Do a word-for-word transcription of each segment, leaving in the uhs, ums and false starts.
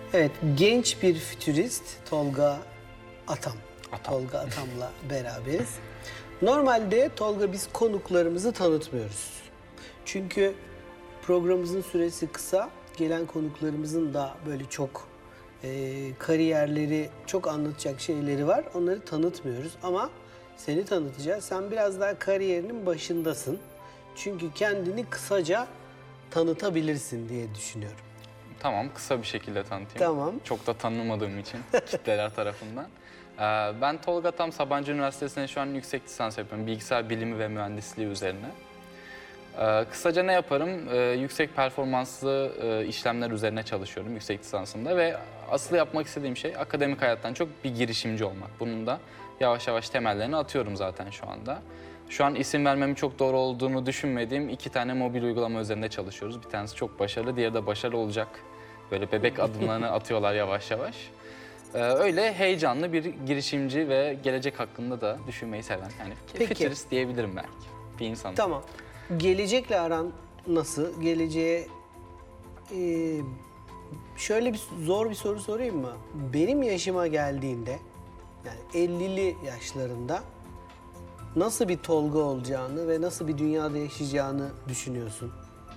Evet, genç bir fütürist Tolga Atam. Atam. Tolga Atam'la beraberiz. Normalde Tolga biz konuklarımızı tanıtmıyoruz. Çünkü programımızın süresi kısa. Gelen konuklarımızın da böyle çok e, kariyerleri, çok anlatacak şeyleri var. Onları tanıtmıyoruz ama seni tanıtacağız. Sen biraz daha kariyerinin başındasın. Çünkü kendini kısaca tanıtabilirsin diye düşünüyorum. Tamam, kısa bir şekilde tanıtayım. Tamam. Çok da tanımadığım için kitleler tarafından. Ee, Ben Tolga Atam, Sabancı Üniversitesi'nde şu an yüksek lisans yapıyorum. Bilgisayar bilimi ve mühendisliği üzerine. Ee, Kısaca ne yaparım? Ee, Yüksek performanslı e, işlemler üzerine çalışıyorum yüksek lisansımda ve asıl yapmak istediğim şey akademik hayattan çok bir girişimci olmak. Bunun da yavaş yavaş temellerini atıyorum zaten şu anda. Şu an isim vermemin çok doğru olduğunu düşünmediğim iki tane mobil uygulama üzerinde çalışıyoruz. Bir tanesi çok başarılı, diğeri de başarılı olacak. Böyle bebek adımlarını atıyorlar yavaş yavaş. Ee, öyle heyecanlı bir girişimci ve gelecek hakkında da düşünmeyi seven, yani Peki. fütürist diyebilirim belki bir insan. Tamam. Gelecekle aran nasıl? Geleceğe e, şöyle bir zor bir soru sorayım mı? Benim yaşıma geldiğinde, yani ellili yaşlarında nasıl bir Tolga olacağını ve nasıl bir dünyada yaşayacağını düşünüyorsun?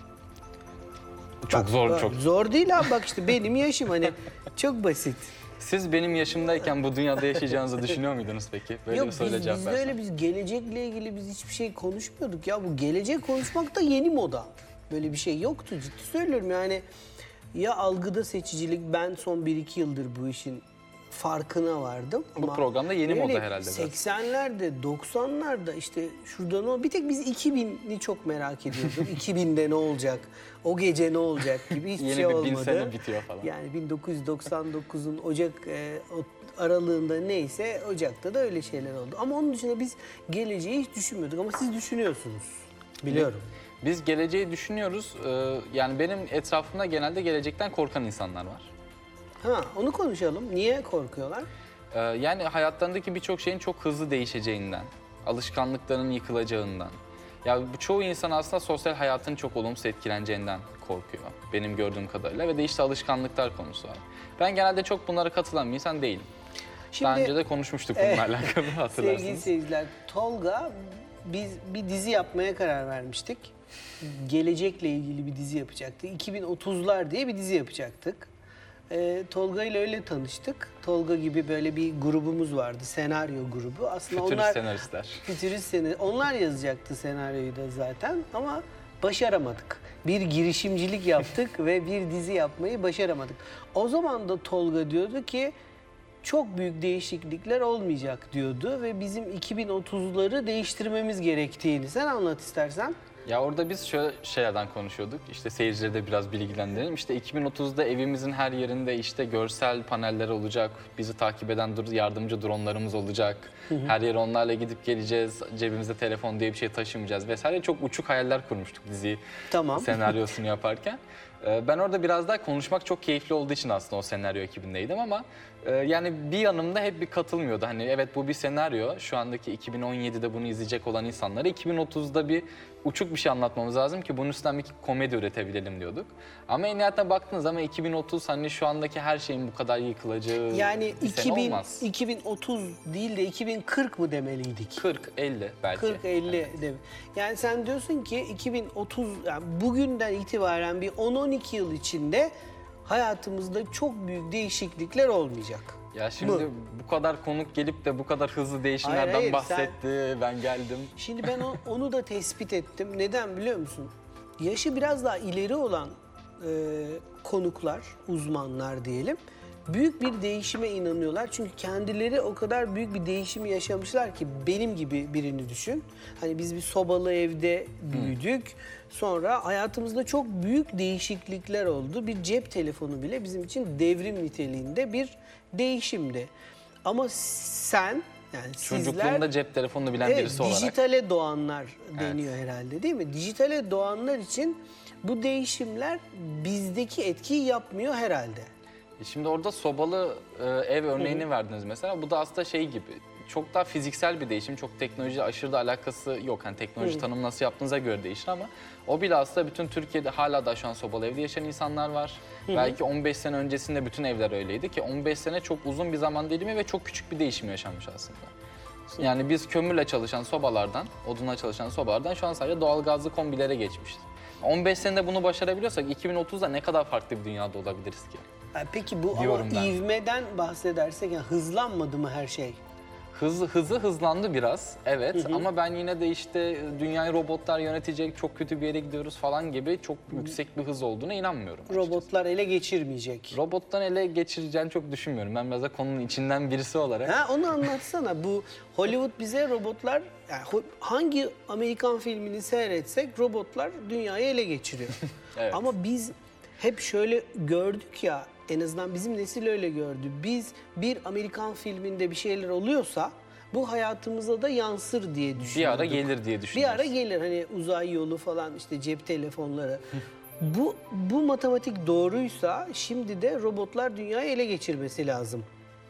Çok Bak, zor, bak, çok. Zor değil abi, bak işte benim yaşım hani çok basit. Siz benim yaşımdayken bu dünyada yaşayacağınızı düşünüyor muydunuz peki? Böyle Yok bir biz, soruyla cevap biz versem. öyle biz gelecekle ilgili biz hiçbir şey konuşmuyorduk ya. Bu gelecek konuşmak da yeni moda. Böyle bir şey yoktu, ciddi söylüyorum yani. Ya algıda seçicilik, ben son bir iki yıldır bu işin farkına vardım. Bu Ama programda yeni öyle moda herhalde biraz. seksenlerde, doksanlarda işte şuradan o, bir tek biz iki bini çok merak ediyorduk. iki binde ne olacak, o gece ne olacak gibi hiçbir Yeni şey bir olmadı. bin sene bitiyor falan. Yani bin dokuz yüz doksan dokuzun Ocak e, o aralığında neyse Ocak'ta da öyle şeyler oldu. Ama onun dışında biz geleceği hiç düşünmüyorduk ama siz düşünüyorsunuz. Biliyorum. Biz geleceği düşünüyoruz. Ee, Yani benim etrafımda genelde gelecekten korkan insanlar var. Ha, onu konuşalım. Niye korkuyorlar? Ee, Yani hayatlarındaki birçok şeyin çok hızlı değişeceğinden, alışkanlıklarının yıkılacağından. Ya bu çoğu insan aslında sosyal hayatın çok olumsuz etkileneceğinden korkuyor benim gördüğüm kadarıyla ve de işte alışkanlıklar konusu var. Ben genelde çok bunlara katılan bir insan değilim. Daha önce de konuşmuştuk bununla Evet. alakalı hatırlarsınız. Sevgili seyirciler, Tolga, biz bir dizi yapmaya karar vermiştik. Gelecekle ilgili bir dizi yapacaktık. iki bin otuzlar diye bir dizi yapacaktık. Ee, Tolga ile öyle tanıştık. Tolga gibi böyle bir grubumuz vardı, senaryo grubu. Aslında Fütürist onlar senaristler. fütürist seni, onlar yazacaktı senaryoyu da zaten ama başaramadık. Bir girişimcilik yaptık ve bir dizi yapmayı başaramadık. O zaman da Tolga diyordu ki çok büyük değişiklikler olmayacak diyordu ve bizim iki bin otuzları değiştirmemiz gerektiğini. Sen anlat istersen. Ya orada biz şöyle şeylerden konuşuyorduk. İşte seyircileri de biraz bilgilendirelim. İşte iki bin otuzda evimizin her yerinde işte görsel paneller olacak. Bizi takip eden dur- yardımcı dronlarımız olacak. Her yere onlarla gidip geleceğiz. Cebimizde telefon diye bir şey taşımayacağız vesaire. Çok uçuk hayaller kurmuştuk diziyi Tamam. senaryosunu yaparken. Ee, Ben orada biraz daha konuşmak çok keyifli olduğu için aslında o senaryo ekibindeydim ama e, yani bir yanımda hep bir katılmıyordu. Hani evet bu bir senaryo. Şu andaki iki bin on yedide bunu izleyecek olan insanlara iki bin otuzda bir uçuk bir şey anlatmamız lazım ki bunun üstünden bir komedi üretebilelim diyorduk. Ama en nihayetinde baktığınız zaman iki bin otuz hani şu andaki her şeyin bu kadar yıkılacağı Yani bir sene iki bin, olmaz. iki bin otuz değil de iki bin kırk mı demeliydik? kırk elli belki. kırk elli de. Yani sen diyorsun ki iki bin otuz, yani bugünden itibaren bir on on iki yıl içinde hayatımızda çok büyük değişiklikler olmayacak. Ya şimdi Mı? bu kadar konuk gelip de bu kadar hızlı değişimlerden Hayır, hayır, bahsetti. Ben geldim. Şimdi ben o- onu da tespit ettim. Neden biliyor musun? Yaşı biraz daha ileri olan e, konuklar, uzmanlar diyelim, büyük bir değişime inanıyorlar. Çünkü kendileri o kadar büyük bir değişimi yaşamışlar ki, benim gibi birini düşün. Hani biz bir sobalı evde büyüdük. Sonra hayatımızda çok büyük değişiklikler oldu. Bir cep telefonu bile bizim için devrim niteliğinde bir değişimdi. Ama sen, yani sizler... Çocukluğunda cep telefonunu bilen Evet, birisi olarak. dijitale doğanlar deniyor herhalde, değil mi? Dijitale doğanlar için bu değişimler bizdeki etkiyi yapmıyor herhalde. E Şimdi orada sobalı e, ev örneğini verdiniz mesela. Bu da aslında şey gibi. çok daha fiziksel bir değişim. Çok teknolojiyle aşırı da alakası yok. Hani teknoloji tanımı nasıl yaptığınıza göre değişir ama o bile aslında bütün Türkiye'de hala da şu an sobalı evde yaşayan insanlar var. Hı hı. Belki on beş sene öncesinde bütün evler öyleydi ki on beş sene çok uzun bir zaman dilimi ve çok küçük bir değişim yaşanmış aslında. Yani biz kömürle çalışan sobalardan, odunla çalışan sobalardan şu an sadece doğalgazlı kombilere geçmişiz. on beş senede bunu başarabiliyorsak iki bin otuzda ne kadar farklı bir dünyada olabiliriz ki? Peki bu Diyorum ama ben. ivmeden bahsedersek yani hızlanmadı mı her şey? Hızı, hızı hızlandı biraz, evet. Hı hı. Ama ben yine de işte dünyayı robotlar yönetecek, çok kötü bir yere gidiyoruz falan gibi çok yüksek bir hız olduğuna inanmıyorum. Robotlar açıkçası. ele geçirmeyecek. Robottan ele geçireceğini çok düşünmüyorum. Ben biraz da konunun içinden birisi olarak. Ha, onu anlatsana. Bu Hollywood bize robotlar, yani hangi Amerikan filmini seyretsek robotlar dünyayı ele geçiriyor. Evet. Ama biz hep şöyle gördük ya, en azından bizim nesil öyle gördü. Biz bir Amerikan filminde bir şeyler oluyorsa bu hayatımıza da yansır diye düşünüyorduk. Bir ara gelir diye düşünüyoruz. Bir ara gelir, hani uzay yolu falan, işte cep telefonları. bu bu matematik doğruysa şimdi de robotlar dünyayı ele geçirmesi lazım.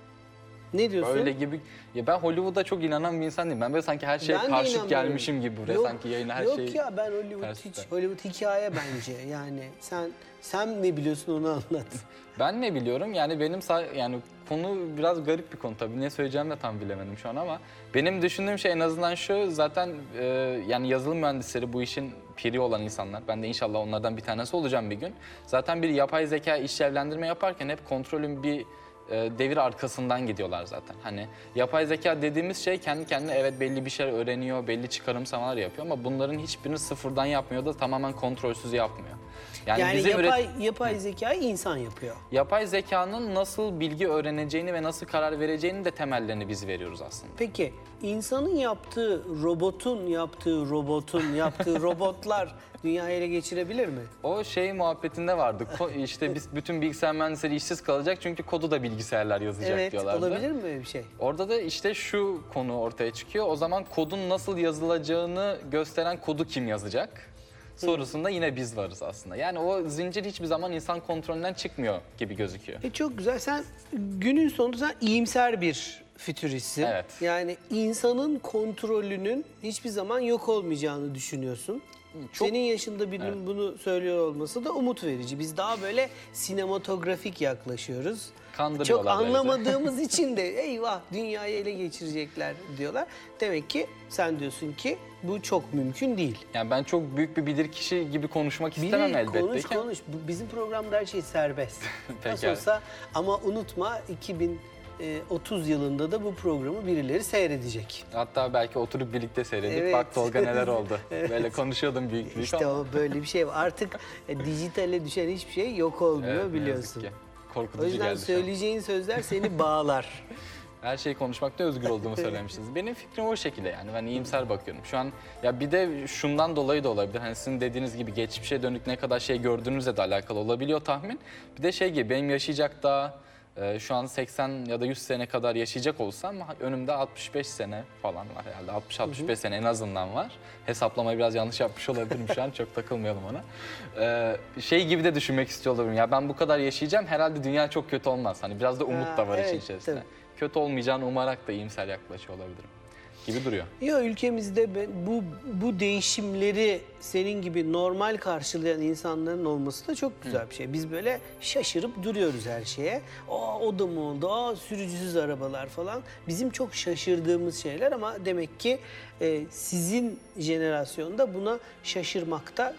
Ne diyorsun? Öyle gibi. Ya ben Hollywood'a çok inanan bir insan değilim. Ben böyle sanki her şeye Ben de karşı inanmıyorum. gelmişim gibi buraya. Yok, sanki yayına her yok şey. Yok ya, ben Hollywood hiç, tersten. Hollywood hikaye bence. Yani sen sen ne biliyorsun onu anlat. Ben ne biliyorum? Yani benim sa- yani konu biraz garip bir konu tabii. Ne söyleyeceğimi de tam bilemedim şu an ama benim düşündüğüm şey en azından şu: zaten e, yani yazılım mühendisleri bu işin piri olan insanlar. Ben de inşallah onlardan bir tanesi olacağım bir gün. Zaten bir yapay zeka işlevlendirme yaparken hep kontrolün bir devir arkasından gidiyorlar zaten. Hani yapay zeka dediğimiz şey kendi kendine evet belli bir şeyler öğreniyor, belli çıkarımsamalar yapıyor ama bunların hiçbirini sıfırdan yapmıyor da tamamen kontrolsüz yapmıyor. Yani, yani bizim yapay, üret- yapay zekayı insan yapıyor. Yapay zekanın nasıl bilgi öğreneceğini ve nasıl karar vereceğini de temellerini biz veriyoruz aslında. Peki insanın yaptığı, robotun yaptığı, robotun yaptığı robotlar dünyayı ele geçirebilir mi? O şey muhabbetinde vardı. Ko- işte biz bütün bilgisayar mühendisleri işsiz kalacak çünkü kodu da bilgisayarlar yazacak evet, diyorlardı. olabilir mi öyle bir şey? Orada da işte şu konu ortaya çıkıyor. O zaman kodun nasıl yazılacağını gösteren kodu kim yazacak sorusunda yine biz varız aslında. Yani o zincir hiçbir zaman insan kontrolünden çıkmıyor gibi gözüküyor. E çok güzel. Sen günün sonunda sen iyimser bir fütüristsin. Evet. Yani insanın kontrolünün hiçbir zaman yok olmayacağını düşünüyorsun. Çok- Senin yaşında birinin Evet. bunu söylüyor olması da umut verici. Biz daha böyle sinematografik yaklaşıyoruz. Kandırıyorlar Çok bizi. anlamadığımız için de eyvah dünyayı ele geçirecekler diyorlar. Demek ki sen diyorsun ki bu çok mümkün değil. Yani ben çok büyük bir bilirkişi gibi konuşmak istemem Biri elbette konuş ki. konuş. Bu- Bizim programda her şey serbest. Peki Nasıl abi. olsa ama unutma iki bin otuz yılında da bu programı birileri seyredecek. Hatta belki oturup birlikte seyredip Evet. bak Tolga neler oldu. Evet. Böyle konuşuyordum büyük büyük İşte ama. o böyle bir şey var. Artık e, dijitale düşen hiçbir şey yok olmuyor, Evet, ne yazık biliyorsun. ki. O Korkutucu yüzden geldi şu an. söyleyeceğin sözler seni bağlar. Her şeyi konuşmakta özgür olduğumu söylemiştiniz. Benim fikrim o şekilde yani. Ben iyimser bakıyorum. Şu an ya bir de şundan dolayı da olabilir. Hani sizin dediğiniz gibi geçmişe dönük ne kadar şey gördüğünüzle de alakalı olabiliyor tahmin. Bir de şey gibi benim yaşayacak daha e, şu an seksen ya da yüz sene kadar yaşayacak olsam önümde altmış beş sene falan var herhalde. altmış altmış beş sene en azından var. Hesaplamayı biraz yanlış yapmış olabilirim şu an. Çok takılmayalım ona. E, şey gibi de düşünmek istiyor olabilirim. Ya ben bu kadar yaşayacağım. Herhalde dünya çok kötü olmaz. Hani biraz da umut Ha, da var evet, işin içerisinde. tabii. Kötü olmayacağını umarak da iyimser yaklaşıyor olabilirim gibi duruyor. Ya ülkemizde ben- bu bu değişimleri senin gibi normal karşılayan insanların olması da çok güzel bir şey. Biz böyle şaşırıp duruyoruz her şeye. Aa, o da mı oldu? Aa, sürücüsüz arabalar falan. Bizim çok şaşırdığımız şeyler ama demek ki e, sizin jenerasyonda buna şaşırmakta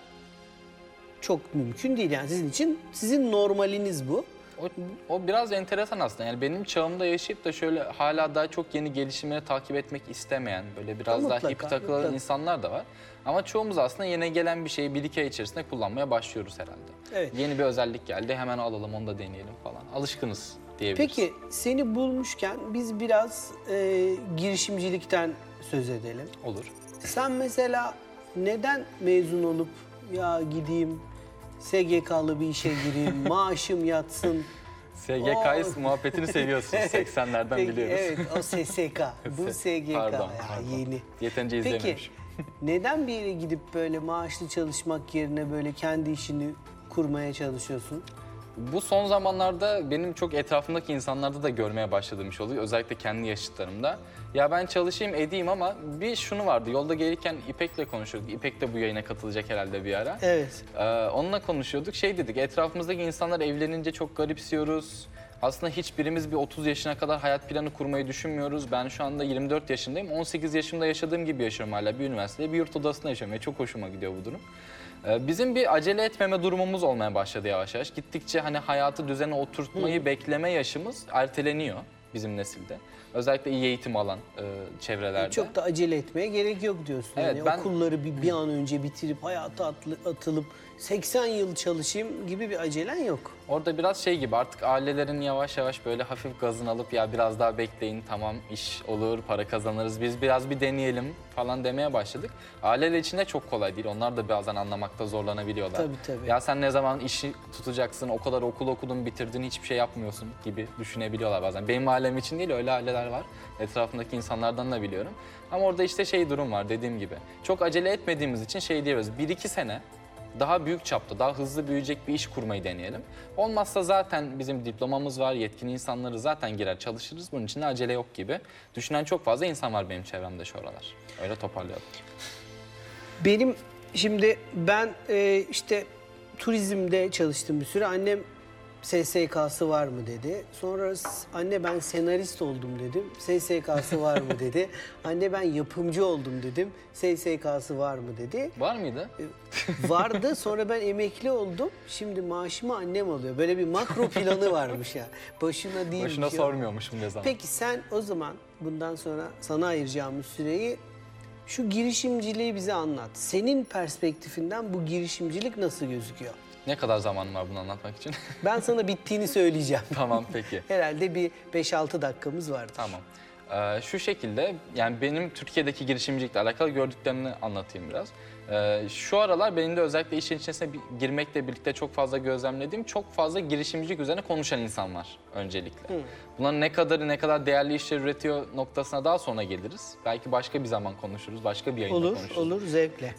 çok mümkün değil. Yani sizin için sizin normaliniz bu. O, o biraz enteresan aslında. Yani benim çağımda yaşayıp da şöyle hala daha çok yeni gelişimleri takip etmek istemeyen, böyle biraz Mutlaka, daha hip takılan mutlaka. insanlar da var. Ama çoğumuz aslında yeni gelen bir şeyi bir iki ay içerisinde kullanmaya başlıyoruz herhalde. Evet. Yeni bir özellik geldi, hemen alalım onu da deneyelim falan. Alışkınız diyebiliriz. Peki seni bulmuşken biz biraz e, girişimcilikten söz edelim. Olur. Sen mesela neden mezun olup ya gideyim S G K'lı bir işe gireyim, maaşım yatsın. S G K'yı O- muhabbetini seviyorsunuz. seksenlerden Peki, biliyoruz. evet, o S S K. Bu S G K Pardon, ya, pardon. yeni. Yeterince Peki izlememişim. neden bir yere gidip böyle maaşlı çalışmak yerine böyle kendi işini kurmaya çalışıyorsun? Bu son zamanlarda benim çok etrafımdaki insanlarda da görmeye başladığım bir şey oluyor. Özellikle kendi yaşıtlarımda. Ya ben çalışayım edeyim ama bir şunu vardı. Yolda gelirken İpek'le konuşuyorduk. İpek de bu yayına katılacak herhalde bir ara. Evet. Ee, onunla konuşuyorduk. Şey dedik, etrafımızdaki insanlar evlenince çok garipsiyoruz. Aslında hiçbirimiz bir otuz yaşına kadar hayat planı kurmayı düşünmüyoruz. Ben şu anda yirmi dört yaşındayım. on sekiz yaşımda yaşadığım gibi yaşıyorum hala. Bir üniversitede, bir yurt odasında yaşıyorum. Çok hoşuma gidiyor bu durum. Bizim bir acele etmeme durumumuz olmaya başladı yavaş yavaş. Gittikçe hani hayatı düzene oturtmayı Hı. bekleme yaşımız erteleniyor bizim nesilde. Özellikle iyi eğitim alan e, çevrelerde. Çok da acele etmeye gerek yok diyorsun. Evet, yani ben... okulları bir, bir an önce bitirip hayata atlı, atılıp seksen yıl çalışayım gibi bir acelen yok. Orada biraz şey gibi, artık ailelerin yavaş yavaş böyle hafif gazını alıp ya biraz daha bekleyin, tamam iş olur, para kazanırız, biz biraz bir deneyelim falan demeye başladık. Aileler için de çok kolay değil. Onlar da bazen anlamakta zorlanabiliyorlar. Tabii tabii. Ya sen ne zaman işi tutacaksın, o kadar okul okudun, bitirdin, hiçbir şey yapmıyorsun gibi düşünebiliyorlar bazen. Benim ailem için değil, öyle aileler var. Etrafındaki insanlardan da biliyorum. Ama orada işte şey durum var, dediğim gibi. Çok acele etmediğimiz için şey diyoruz, bir iki sene daha büyük çapta, daha hızlı büyüyecek bir iş kurmayı deneyelim. Olmazsa zaten bizim diplomamız var, yetkin insanları zaten girer çalışırız. Bunun için de acele yok gibi düşünen çok fazla insan var benim çevremde şu aralar. Öyle toparlayalım. Benim şimdi ben e, işte turizmde çalıştım bir süre. Annem S S K'sı var mı dedi. Sonra anne ben senarist oldum dedim. S S K'sı var mı dedi. Anne ben yapımcı oldum dedim. S S K'sı var mı dedi. Var mıydı? Vardı. Sonra ben emekli oldum. Şimdi maaşımı annem alıyor. Böyle bir makro planı varmış ya. Başına değil. Başına sormuyormuşum ne zaman. Peki sen o zaman bundan sonra sana ayıracağımız süreyi şu girişimciliği bize anlat. Senin perspektifinden bu girişimcilik nasıl gözüküyor? Ne kadar zamanım var bunu anlatmak için? Ben sana bittiğini söyleyeceğim. Tamam peki. Herhalde bir beş altı dakikamız vardır. Tamam. Ee, şu şekilde, yani benim Türkiye'deki girişimcilikle alakalı gördüklerimi anlatayım biraz. Ee, şu aralar benim de özellikle işin içerisine girmekle birlikte çok fazla gözlemlediğim, çok fazla girişimcilik üzerine konuşan insan var öncelikle. Hı. Bunların ne kadarı ne kadar değerli işler üretiyor noktasına daha sonra geliriz. Belki başka bir zaman konuşuruz, başka bir yayında olur, konuşuruz. Olur, olur zevkle.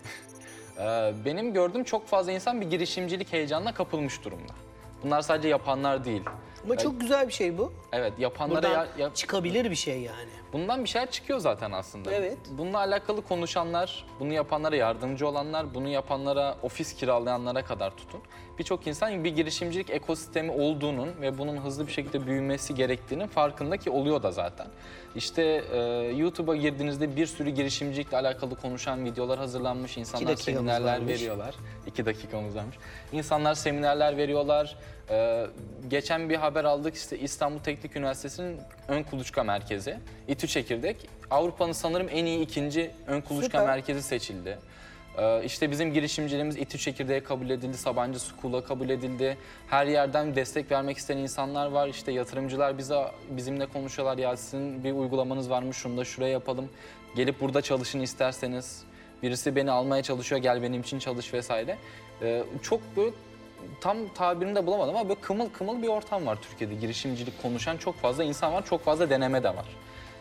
Benim gördüğüm çok fazla insan bir girişimcilik heyecanına kapılmış durumda. Bunlar sadece yapanlar değil. Ama çok güzel bir şey bu. Evet, yapanlara... Buradan ya, ya, çıkabilir bir şey yani. Bundan bir şeyler çıkıyor zaten aslında. Evet. Bununla alakalı konuşanlar, bunu yapanlara yardımcı olanlar, bunu yapanlara, ofis kiralayanlara kadar tutun. Birçok insan bir girişimcilik ekosistemi olduğunun ve bunun hızlı bir şekilde büyümesi gerektiğinin farkında, ki oluyor da zaten. İşte e, YouTube'a girdiğinizde bir sürü girişimcilikle alakalı konuşan videolar hazırlanmış, insanlar seminerler varmış. veriyorlar. İki dakikamız varmış. İnsanlar seminerler veriyorlar. Ee, geçen bir haber aldık, işte İstanbul Teknik Üniversitesi'nin ön kuluçka merkezi, İTÜ Çekirdek, Avrupa'nın sanırım en iyi ikinci ön kuluçka Süper. merkezi seçildi. Ee, işte bizim girişimciliğimiz İTÜ Çekirdek'e kabul edildi, Sabancı School'a kabul edildi. Her yerden destek vermek isteyen insanlar var. İşte yatırımcılar bize bizimle konuşuyorlar, ya sizin bir uygulamanız varmış, şunu da şuraya yapalım. Gelip burada çalışın isterseniz. Birisi beni almaya çalışıyor, gel benim için çalış vesaire. Ee, çok böyle tam tabirini de bulamadım ama böyle kımıl kımıl bir ortam var Türkiye'de. Girişimcilik konuşan çok fazla insan var, çok fazla deneme de var.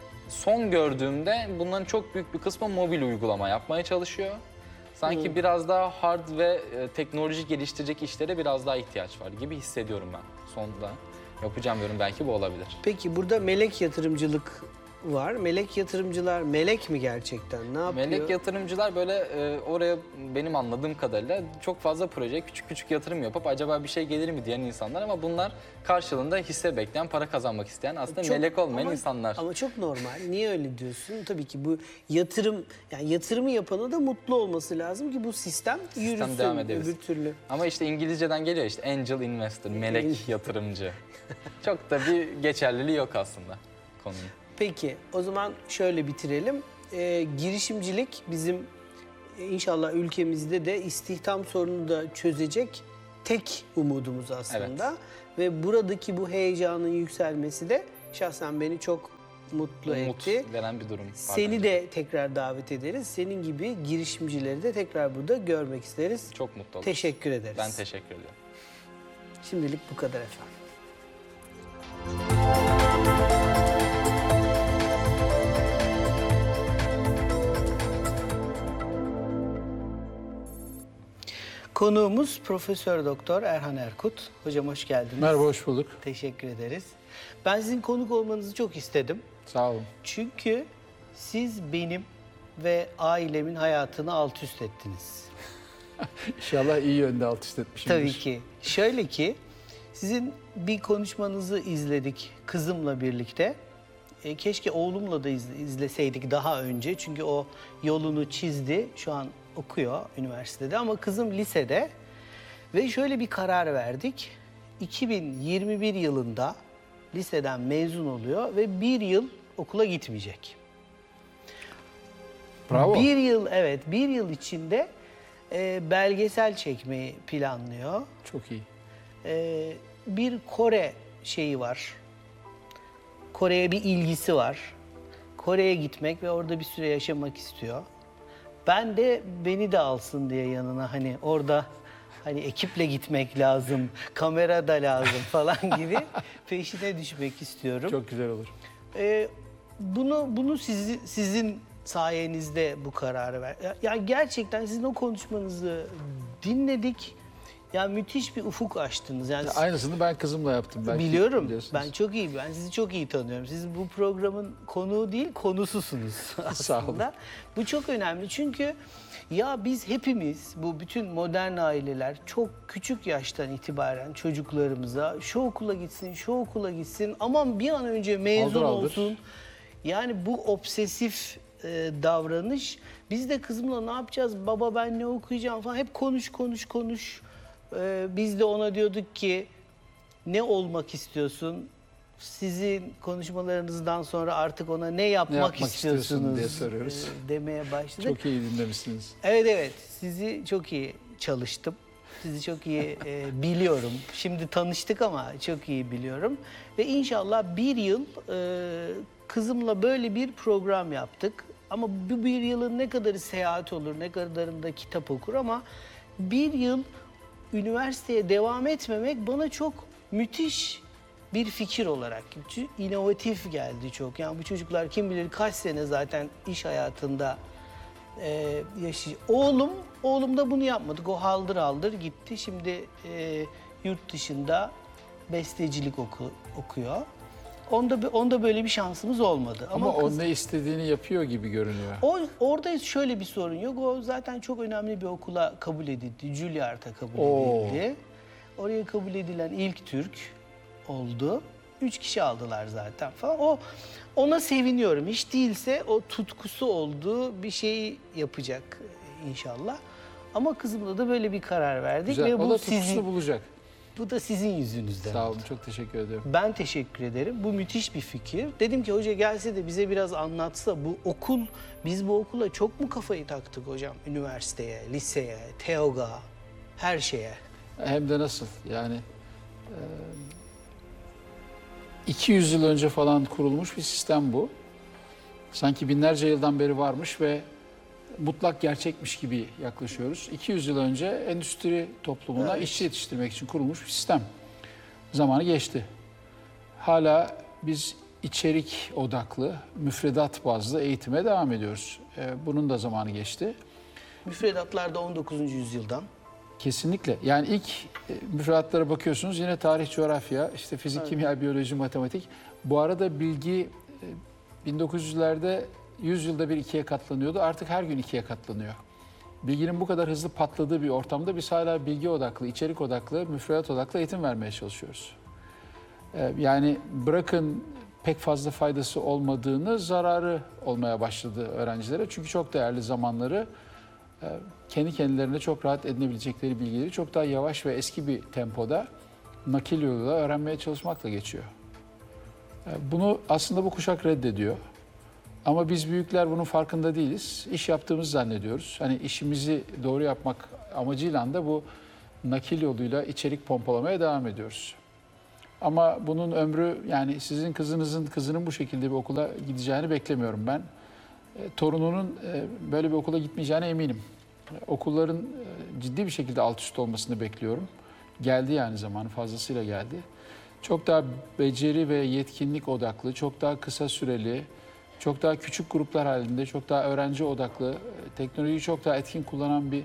Son gördüğümde bunların çok büyük bir kısmı mobil uygulama yapmaya çalışıyor. Sanki hmm. biraz daha hard ve e, teknoloji geliştirecek işlere biraz daha ihtiyaç var gibi hissediyorum ben. Sonunda yapacağım yorum belki bu olabilir. Peki burada melek yatırımcılık var. Melek yatırımcılar melek mi gerçekten? Ne yapıyor? Melek yatırımcılar böyle e, oraya benim anladığım kadarıyla çok fazla projeye küçük küçük yatırım yapıp acaba bir şey gelir mi diyen insanlar, ama bunlar karşılığında hisse bekleyen, para kazanmak isteyen, aslında çok, melek olmayan ama, insanlar. Ama çok normal. Niye öyle diyorsun? Tabii ki bu yatırım, yani yatırımı yapanı da mutlu olması lazım ki bu sistem, sistem yürüsün devam öbür türlü. Ama işte İngilizceden geliyor işte angel investor, melek yatırımcı. Çok da bir geçerliliği yok aslında konunun. Peki o zaman şöyle bitirelim. Ee, girişimcilik bizim e, inşallah ülkemizde de istihdam sorununu da çözecek tek umudumuz aslında. Evet. Ve buradaki bu heyecanın yükselmesi de şahsen beni çok mutlu Umut etti. veren bir durum. Seni de tekrar davet ederiz. Senin gibi girişimcileri de tekrar burada görmek isteriz. Çok mutlu oluruz. Teşekkür ederiz. Ben teşekkür ediyorum. Şimdilik bu kadar efendim. Konuğumuz Profesör Doktor Erhan Erkut. Hocam hoş geldiniz. Merhaba, hoş bulduk. Teşekkür ederiz. Ben sizin konuk olmanızı çok istedim. Sağ olun. Çünkü siz benim ve ailemin hayatını alt üst ettiniz. İnşallah iyi yönde alt üst etmişimdir. Tabii ki. Şöyle ki, sizin bir konuşmanızı izledik kızımla birlikte. E, keşke oğlumla da izle, izleseydik daha önce. Çünkü o yolunu çizdi. Şu an okuyor üniversitede ama kızım lisede. Ve şöyle bir karar verdik. iki bin yirmi bir yılında liseden mezun oluyor ve bir yıl okula gitmeyecek. Bravo. Bir yıl, evet, bir yıl içinde e, belgesel çekmeyi planlıyor. Çok iyi. E, bir Kore şeyi var. Kore'ye bir ilgisi var. Kore'ye gitmek ve orada bir süre yaşamak istiyor. Ben de beni de alsın diye yanına, hani orada hani ekiple gitmek lazım, kamera da lazım falan gibi peşine düşmek istiyorum. Çok güzel olur. Ee, bunu bunu sizi, sizin sayenizde bu kararı ver. Ya, ya gerçekten sizin o konuşmanızı dinledik. Ya müthiş bir ufuk açtınız. Yani Aynısını ben kızımla yaptım. Belki biliyorum. biliyorsunuz. Ben çok iyi, ben sizi çok iyi tanıyorum. Siz bu programın konuğu değil, konususunuz aslında. Sağ olun. Bu çok önemli çünkü ya biz hepimiz, bu bütün modern aileler çok küçük yaştan itibaren çocuklarımıza şu okula gitsin, şu okula gitsin, aman bir an önce mezun Aldır, aldır. olsun. Yani bu obsesif e, davranış. Biz de kızımla ne yapacağız, baba ben ne okuyacağım falan, hep konuş konuş konuş. Ee, biz de ona diyorduk ki ne olmak istiyorsun? Sizin konuşmalarınızdan sonra artık ona ne yapmak, yapmak istiyorsun istiyorsunuz diye soruyoruz. e, demeye başladık. Çok iyi dinlemişsiniz. Evet evet, sizi çok iyi çalıştım. Sizi çok iyi e, biliyorum. Şimdi tanıştık ama çok iyi biliyorum. Ve inşallah bir yıl e, kızımla böyle bir program yaptık. Ama bu bir yılın ne kadarı seyahat olur, ne kadarında kitap okur ama bir yıl üniversiteye devam etmemek bana çok müthiş bir fikir olarak, inovatif geldi çok. Yani bu çocuklar kim bilir kaç sene zaten iş hayatında e, yaşayacak. Oğlum, oğlum da bunu yapmadık. O haldır haldır gitti. Şimdi e, yurt dışında bestecilik oku, okuyor. Onda onda böyle bir şansımız olmadı. Ama, Ama kız- o ne istediğini yapıyor gibi görünüyor. o, orada şöyle bir sorun yok. O zaten çok önemli bir okula kabul edildi. Juilliard'a kabul Oo. edildi. Oraya kabul edilen ilk Türk oldu. Üç kişi aldılar zaten falan. O ona seviniyorum. Hiç değilse o tutkusu olduğu bir şeyi yapacak inşallah. Ama kızımla da böyle bir karar verdik Güzel. ve O bu da tutkusunu sizin bulacak. bu da sizin yüzünüzden. Sağ oldu. olun, çok teşekkür ederim. Ben teşekkür ederim. Bu müthiş bir fikir. Dedim ki hoca gelse de bize biraz anlatsa, bu okul, biz bu okula çok mu kafayı taktık hocam? Üniversiteye, liseye, TEOG'a, her şeye. Hem de nasıl? Yani e, iki yüz yıl önce falan kurulmuş bir sistem bu. Sanki binlerce yıldan beri varmış ve mutlak gerçekmiş gibi yaklaşıyoruz. iki yüz yıl önce endüstri toplumuna Evet. işçi yetiştirmek için kurulmuş bir sistem. Zamanı geçti. Hala biz içerik odaklı, müfredat bazlı eğitime devam ediyoruz. Ee, Bunun da zamanı geçti. Müfredatlar da on dokuzuncu yüzyıldan. Kesinlikle. Yani ilk e, müfredatlara bakıyorsunuz, yine tarih, coğrafya, işte fizik, Evet. kimya, biyoloji, matematik. Bu arada bilgi e, bin dokuz yüzlerde yüz yılda bir ikiye katlanıyordu. Artık her gün ikiye katlanıyor. Bilginin bu kadar hızlı patladığı bir ortamda biz hala bilgi odaklı, içerik odaklı, müfredat odaklı eğitim vermeye çalışıyoruz. Ee, Yani bırakın pek fazla faydası olmadığını, zararı olmaya başladı öğrencilere. Çünkü çok değerli zamanları e, kendi kendilerine çok rahat edinebilecekleri bilgileri çok daha yavaş ve eski bir tempoda nakil yoluyla öğrenmeye çalışmakla geçiyor. E, Bunu aslında bu kuşak reddediyor. Ama biz büyükler bunun farkında değiliz. İş yaptığımızı zannediyoruz. Hani işimizi doğru yapmak amacıyla da bu nakil yoluyla içerik pompalamaya devam ediyoruz. Ama bunun ömrü, yani sizin kızınızın kızının bu şekilde bir okula gideceğini beklemiyorum ben. E, torununun e, böyle bir okula gitmeyeceğine eminim. E, okulların e, ciddi bir şekilde alt üst olmasını bekliyorum. Geldi, yani zamanı fazlasıyla geldi. Çok daha beceri ve yetkinlik odaklı, çok daha kısa süreli, çok daha küçük gruplar halinde, çok daha öğrenci odaklı, teknolojiyi çok daha etkin kullanan bir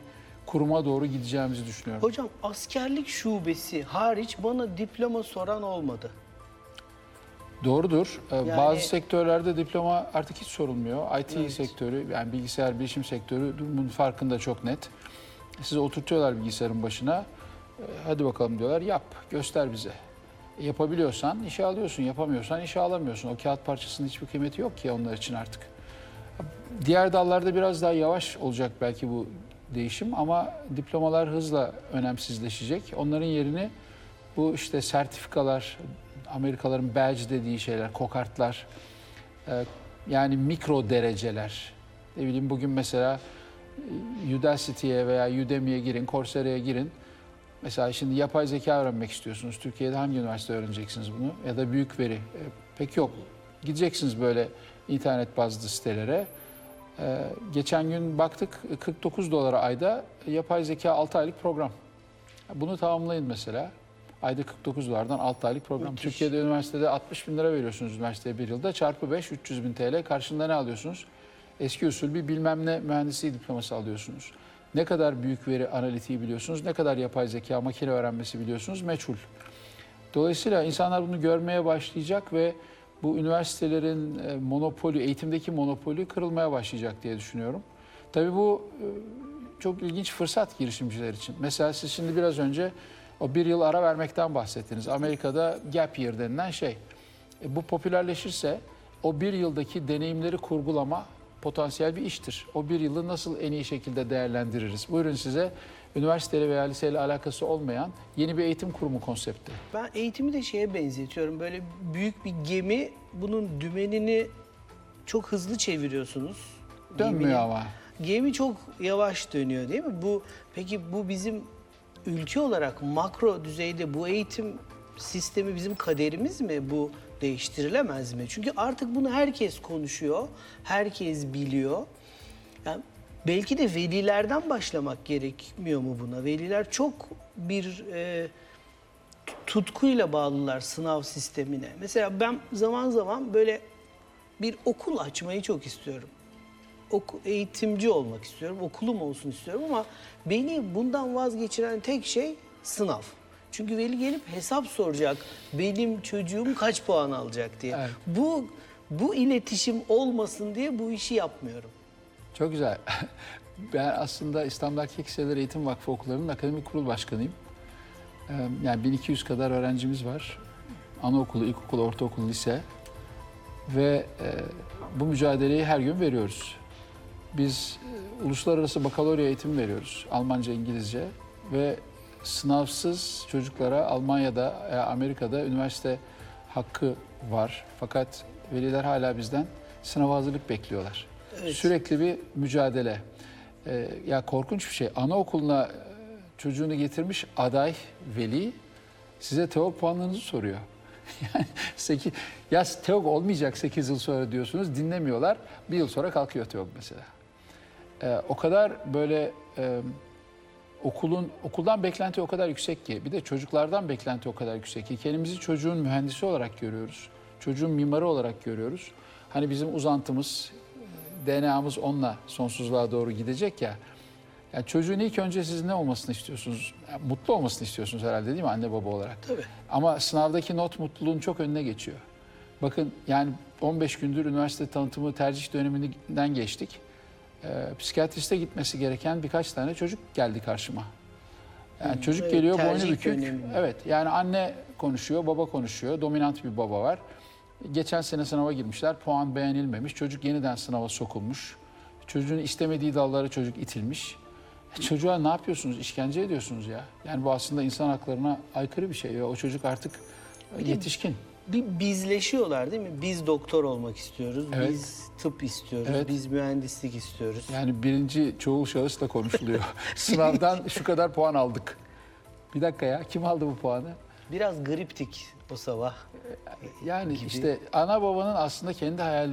kuruma doğru gideceğimizi düşünüyorum. Hocam askerlik şubesi hariç bana diploma soran olmadı. Doğrudur. Ee, Yani- Bazı sektörlerde diploma artık hiç sorulmuyor. I T Evet. sektörü, yani bilgisayar bilişim sektörü bunun farkında çok net. Sizi oturtuyorlar bilgisayarın başına. Ee, Hadi bakalım diyorlar, yap, göster bize. E, Yapabiliyorsan işe alıyorsun, yapamıyorsan işe alamıyorsun. O kağıt parçasının hiçbir kıymeti yok ki onlar için artık. Diğer dallarda biraz daha yavaş olacak belki bu değişim ama diplomalar hızla önemsizleşecek. Onların yerini bu işte sertifikalar, Amerikalıların badge dediği şeyler, kokartlar, e, yani mikro dereceler. Ne bileyim bugün mesela e, Udacity'ye veya Udemy'ye girin, Coursera'ya girin. Mesela şimdi yapay zeka öğrenmek istiyorsunuz. Türkiye'de hangi üniversite öğreneceksiniz bunu? Ya da büyük veri. E, pek yok. Gideceksiniz böyle internet bazlı sitelere. E, geçen gün baktık kırk dokuz dolara ayda yapay zeka altı aylık program. Bunu tamamlayın mesela. Ayda kırk dokuz dolardan altı aylık program. Müthiş. Türkiye'de üniversitede altmış bin lira veriyorsunuz üniversiteye bir yılda. Çarpı beş, üç yüz bin T L. Karşında ne alıyorsunuz? Eski usul bir bilmem ne mühendisliği diploması alıyorsunuz. Ne kadar büyük veri analitiği biliyorsunuz, ne kadar yapay zeka, makine öğrenmesi biliyorsunuz, meçhul. Dolayısıyla insanlar bunu görmeye başlayacak ve bu üniversitelerin e, monopolü, eğitimdeki monopolü kırılmaya başlayacak diye düşünüyorum. Tabii bu e, çok ilginç fırsat girişimciler için. Mesela siz şimdi biraz önce o bir yıl ara vermekten bahsettiniz. Amerika'da gap year denilen şey. E, bu popülerleşirse o bir yıldaki deneyimleri kurgulama potansiyel bir iştir. O bir yılı nasıl en iyi şekilde değerlendiririz? Buyurun size üniversiteyle veya liseyle alakası olmayan yeni bir eğitim kurumu konsepti. Ben eğitimi de şeye benzetiyorum. Böyle büyük bir gemi, bunun dümenini çok hızlı çeviriyorsunuz. Dönmüyor Geminin- ama. Gemi çok yavaş dönüyor değil mi? Bu peki bu bizim ülke olarak makro düzeyde bu eğitim sistemi bizim kaderimiz mi? Bu değiştirilemez mi? Çünkü artık bunu herkes konuşuyor, herkes biliyor. Yani belki de velilerden başlamak gerekmiyor mu buna? Veliler çok bir e, tutkuyla bağlılar sınav sistemine. Mesela ben zaman zaman böyle bir okul açmayı çok istiyorum. Oku, eğitimci olmak istiyorum, okulum olsun istiyorum ama beni bundan vazgeçiren tek şey sınav. Çünkü veli gelip hesap soracak, benim çocuğum kaç puan alacak diye. Evet. Bu bu iletişim olmasın diye bu işi yapmıyorum. Çok güzel. Ben aslında İstanbul Erkek Liseleri Eğitim Vakfı Okulları'nın akademik kurul başkanıyım. Ee, Yani bin iki yüz kadar öğrencimiz var. Anaokulu, ilkokul, ortaokul, lise. Ve e, bu mücadeleyi her gün veriyoruz. Biz e, uluslararası bakalorya eğitimi veriyoruz. Almanca, İngilizce ve sınavsız çocuklara Almanya'da, e, Amerika'da üniversite hakkı var. Fakat veliler hala bizden sınava hazırlık bekliyorlar. Evet. Sürekli bir mücadele. E, ya korkunç bir şey. Anaokuluna e, çocuğunu getirmiş aday veli size TEOG puanlarınızı soruyor. Yani sekiz, ya TEOG olmayacak sekiz yıl sonra diyorsunuz, dinlemiyorlar. Bir yıl sonra kalkıyor TEOG mesela. Ee, o kadar böyle e, okulun okuldan beklenti o kadar yüksek ki, bir de çocuklardan beklenti o kadar yüksek ki kendimizi çocuğun mühendisi olarak görüyoruz. Çocuğun mimarı olarak görüyoruz. Hani bizim uzantımız, D N A'mız onunla sonsuzluğa doğru gidecek ya. Yani çocuğun ilk önce siz ne olmasını istiyorsunuz? Yani mutlu olmasını istiyorsunuz herhalde değil mi anne baba olarak? Tabii. Ama sınavdaki not mutluluğun çok önüne geçiyor. Bakın yani on beş gündür üniversite tanıtımı tercih döneminden geçtik. Ee, psikiyatriste gitmesi gereken birkaç tane çocuk geldi karşıma. Yani Hmm, çocuk evet, geliyor boynu tercih bükük. dönemi. Evet yani anne konuşuyor, baba konuşuyor. Dominant bir baba var. Geçen sene sınava girmişler, puan beğenilmemiş. Çocuk yeniden sınava sokulmuş. Çocuğun istemediği dallara çocuk itilmiş. Çocuğa ne yapıyorsunuz? İşkence ediyorsunuz ya. Yani bu aslında insan haklarına aykırı bir şey. Ve o çocuk artık yetişkin. Bir bizleşiyorlar değil mi? Biz doktor olmak istiyoruz, Evet. biz tıp istiyoruz, Evet. biz mühendislik istiyoruz. Yani birinci çoğul şahısla konuşuluyor. Sınavdan şu kadar puan aldık. Bir dakika ya, kim aldı bu puanı? Biraz griptik o sabah. Yani Gibi. işte ana babanın aslında kendi hayal